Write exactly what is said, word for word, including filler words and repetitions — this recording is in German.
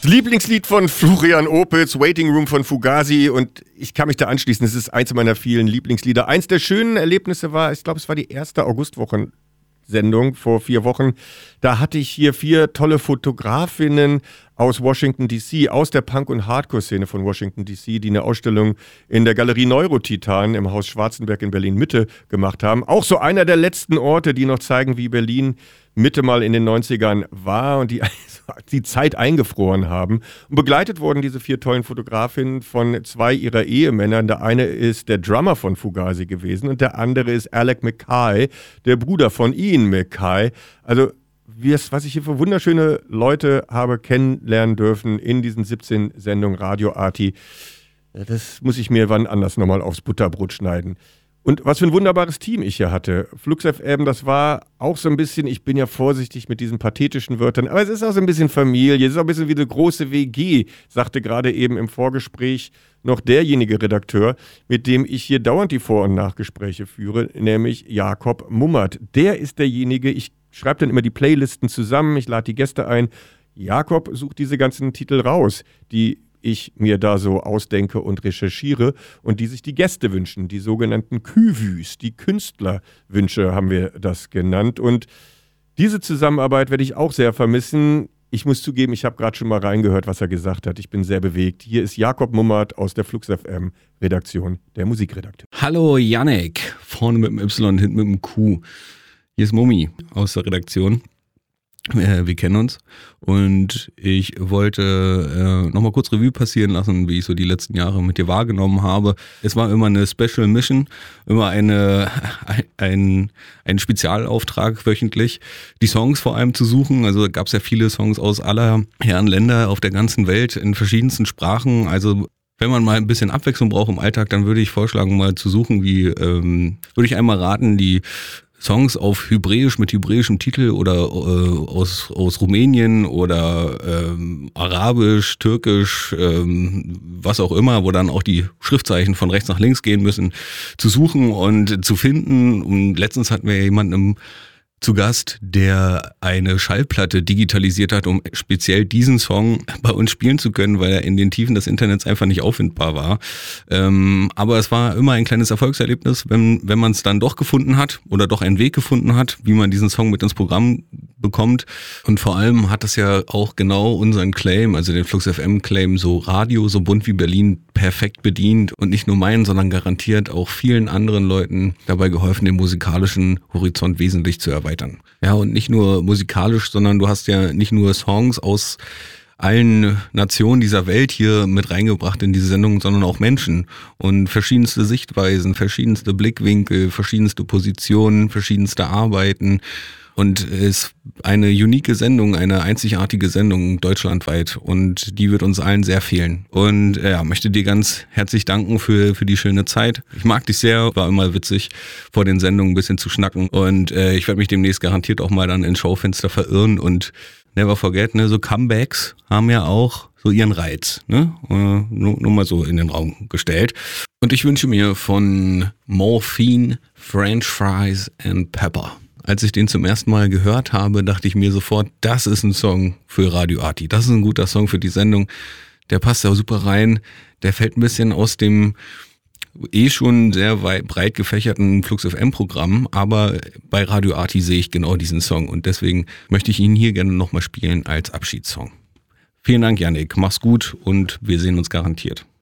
Lieblingslied von Florian Opitz, Waiting Room von Fugazi, und ich kann mich da anschließen. Es ist eins meiner vielen Lieblingslieder. Eins der schönen Erlebnisse war, ich glaube, es war die erste Augustwochen-Sendung vor vier Wochen. Da hatte ich hier vier tolle Fotografinnen aus Washington D C, aus der Punk- und Hardcore-Szene von Washington D C, die eine Ausstellung in der Galerie Neurotitan im Haus Schwarzenberg in Berlin-Mitte gemacht haben. Auch so einer der letzten Orte, die noch zeigen, wie Berlin Mitte mal in den neunzigern war und die die Zeit eingefroren haben. Und begleitet wurden diese vier tollen Fotografinnen von zwei ihrer Ehemänner. Der eine ist der Drummer von Fugazi gewesen und der andere ist Alec Mackay, der Bruder von Ian Mackay. Also was ich hier für wunderschöne Leute habe kennenlernen dürfen in diesen siebzehn Sendungen Radio Arti, das muss ich mir wann anders nochmal aufs Butterbrot schneiden. Und was für ein wunderbares Team ich hier hatte. Flux F M, das war auch so ein bisschen, ich bin ja vorsichtig mit diesen pathetischen Wörtern, aber es ist auch so ein bisschen Familie, es ist auch ein bisschen wie eine große W G, sagte gerade eben im Vorgespräch noch derjenige Redakteur, mit dem ich hier dauernd die Vor- und Nachgespräche führe, nämlich Jakob Mummert. Der ist derjenige, ich schreibe dann immer die Playlisten zusammen, ich lade die Gäste ein. Jakob sucht diese ganzen Titel raus, die ich mir da so ausdenke und recherchiere und die sich die Gäste wünschen, die sogenannten Küvüs, die Künstlerwünsche haben wir das genannt. Und diese Zusammenarbeit werde ich auch sehr vermissen. Ich muss zugeben, ich habe gerade schon mal reingehört, was er gesagt hat. Ich bin sehr bewegt. Hier ist Jakob Mummert aus der Flux F M Redaktion, der Musikredakteur. Hallo Yannick, vorne mit dem Y, hinten mit dem Q. Hier ist Mummi aus der Redaktion. Wir kennen uns und ich wollte äh, nochmal kurz Revue passieren lassen, wie ich so die letzten Jahre mit dir wahrgenommen habe. Es war immer eine Special Mission, immer eine, ein, ein Spezialauftrag wöchentlich, die Songs vor allem zu suchen. Also gab es ja viele Songs aus aller Herren Länder auf der ganzen Welt in verschiedensten Sprachen. Also wenn man mal ein bisschen Abwechslung braucht im Alltag, dann würde ich vorschlagen, mal zu suchen, wie ähm, würde ich einmal raten, die Songs auf Hebräisch mit hebräischem Titel oder äh, aus aus Rumänien oder ähm, Arabisch, Türkisch, ähm, was auch immer, wo dann auch die Schriftzeichen von rechts nach links gehen müssen, zu suchen und zu finden. Und letztens hatten wir ja jemanden im zu Gast, der eine Schallplatte digitalisiert hat, um speziell diesen Song bei uns spielen zu können, weil er in den Tiefen des Internets einfach nicht auffindbar war. Ähm, aber es war immer ein kleines Erfolgserlebnis, wenn wenn man es dann doch gefunden hat oder doch einen Weg gefunden hat, wie man diesen Song mit ins Programm bekommt. Und vor allem hat es ja auch genau unseren Claim, also den Flux F M Claim, so Radio, so bunt wie Berlin, perfekt bedient und nicht nur meinen, sondern garantiert auch vielen anderen Leuten dabei geholfen, den musikalischen Horizont wesentlich zu erweitern. Ja, und nicht nur musikalisch, sondern du hast ja nicht nur Songs aus allen Nationen dieser Welt hier mit reingebracht in diese Sendung, sondern auch Menschen und verschiedenste Sichtweisen, verschiedenste Blickwinkel, verschiedenste Positionen, verschiedenste Arbeiten. Und es ist eine unique Sendung, eine einzigartige Sendung deutschlandweit und die wird uns allen sehr fehlen. Und ja, möchte dir ganz herzlich danken für für die schöne Zeit. Ich mag dich sehr, war immer witzig, vor den Sendungen ein bisschen zu schnacken und äh, ich werde mich demnächst garantiert auch mal dann ins Schaufenster verirren und never forget, ne, so Comebacks haben ja auch so ihren Reiz, ne, äh, nur, nur mal so in den Raum gestellt. Und ich wünsche mir von Morphine, French Fries and Pepper. Als ich den zum ersten Mal gehört habe, dachte ich mir sofort, das ist ein Song für Radio Arti. Das ist ein guter Song für die Sendung. Der passt da super rein. Der fällt ein bisschen aus dem eh schon sehr weit, breit gefächerten Flux F M Programm, aber bei Radio Arti sehe ich genau diesen Song und deswegen möchte ich ihn hier gerne nochmal spielen als Abschiedssong. Vielen Dank, Yannick. Mach's gut und wir sehen uns garantiert.